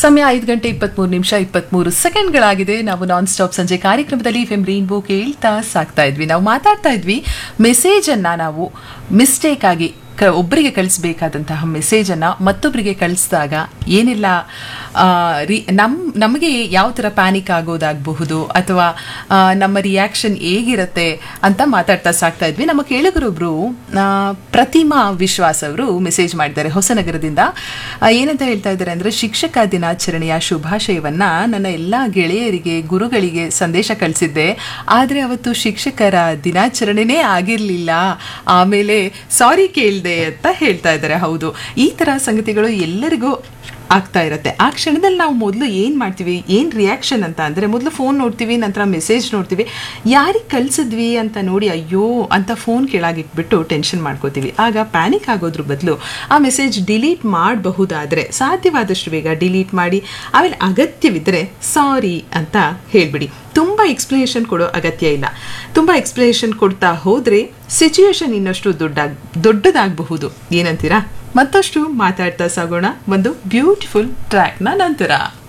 ಸಮಯ 5:23:23 ನಾವು non stop ಸಂಜೆ ಕಾರ್ಯಕ್ರಮದಲ್ಲಿ ಎಫ್ಎಂ ರೈನ್ಬೋ ಕೇಳ್ತಾ ಸಾಕ್ತಾ ಇದ್ವಿ. ನಾವು ಮಾತಾಡ್ತಾ ಇದ್ವಿ ಮೆಸೇಜ್ ಅನ್ನ ನಾವು ಮಿಸ್ಟೇಕ್ ಆಗಿ ಒಬ್ಬರಿಗೆ ಕಳಿಸ್ಬೇಕಾದಂತಹ ಮೆಸೇಜನ್ನು ಮತ್ತೊಬ್ಬರಿಗೆ ಕಳಿಸಿದಾಗ ಏನೆಲ್ಲ ನಮಗೆ ಯಾವ ಥರ ಪ್ಯಾನಿಕ್ ಆಗೋದಾಗಬಹುದು ಅಥವಾ ನಮ್ಮ ರಿಯಾಕ್ಷನ್ ಹೇಗಿರುತ್ತೆ ಅಂತ ಮಾತಾಡ್ತಾ ಸಾಕ್ತಾ ಇದ್ವಿ. ನಮ್ಮ ಕೇಳುಗರೊಬ್ರು ಪ್ರತಿಮಾ ವಿಶ್ವಾಸ್ ಅವರು ಮೆಸೇಜ್ ಮಾಡಿದ್ದಾರೆ ಹೊಸನಗರದಿಂದ. ಏನಂತ ಹೇಳ್ತಾ ಇದ್ದಾರೆ ಅಂದರೆ, ಶಿಕ್ಷಕ ದಿನಾಚರಣೆಯ ಶುಭಾಶಯವನ್ನ ನನ್ನ ಎಲ್ಲ ಗೆಳೆಯರಿಗೆ ಗುರುಗಳಿಗೆ ಸಂದೇಶ ಕಳಿಸಿದ್ದೆ, ಆದರೆ ಅವತ್ತು ಶಿಕ್ಷಕರ ದಿನಾಚರಣೆನೇ ಆಗಿರಲಿಲ್ಲ, ಆಮೇಲೆ ಸಾರಿ ಕೇಳಿದೆ ಅಂತ ಹೇಳ್ತಾ ಇದ್ದಾರೆ. ಹೌದು, ಈ ತರ ಸಂಗತಿಗಳು ಎಲ್ಲರಿಗೂ ಆಗ್ತಾ ಇರುತ್ತೆ. ಆ ಕ್ಷಣದಲ್ಲಿ ನಾವು ಮೊದಲು ಏನು ಮಾಡ್ತೀವಿ, ಏನು ರಿಯಾಕ್ಷನ್ ಅಂತ ಅಂದರೆ, ಮೊದಲು ಫೋನ್ ನೋಡ್ತೀವಿ, ನಂತರ ಮೆಸೇಜ್ ನೋಡ್ತೀವಿ, ಯಾರಿಗೆ ಕಳಿಸಿದ್ವಿ ಅಂತ ನೋಡಿ ಅಯ್ಯೋ ಅಂತ ಫೋನ್ ಕೆಳಗಿಟ್ಬಿಟ್ಟು ಟೆನ್ಷನ್ ಮಾಡ್ಕೋತೀವಿ. ಆಗ ಪ್ಯಾನಿಕ್ ಆಗೋದ್ರ ಬದಲು ಆ ಮೆಸೇಜ್ ಡಿಲೀಟ್ ಮಾಡಬಹುದಾದರೆ ಸಾಧ್ಯವಾದಷ್ಟು ಬೇಗ ಡಿಲೀಟ್ ಮಾಡಿ, ಆಮೇಲೆ ಅಗತ್ಯವಿದ್ದರೆ ಸಾರಿ ಅಂತ ಹೇಳ್ಬಿಡಿ. ತುಂಬ ಎಕ್ಸ್ಪ್ಲನೇಷನ್ ಕೊಡೋ ಅಗತ್ಯ ಇಲ್ಲ. ತುಂಬ ಎಕ್ಸ್ಪ್ಲನೇಷನ್ ಕೊಡ್ತಾ ಹೋದರೆ ಸಿಚುಯೇಷನ್ ಇನ್ನಷ್ಟು ದೊಡ್ಡದಾಗಬಹುದು. ಏನಂತೀರಾ? ಮತ್ತಷ್ಟು ಮಾತಾಡ್ತಾ ಸಾಗೋಣ ಒಂದು ಬ್ಯೂಟಿಫುಲ್ ಟ್ರ್ಯಾಕ್ನ ನಂತರ.